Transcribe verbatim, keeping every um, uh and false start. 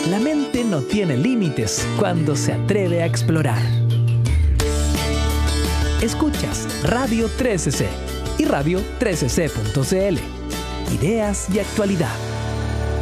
La mente no tiene límites cuando se atreve a explorar. Escuchas Radio trece C y radio trece c punto c l. Ideas y actualidad.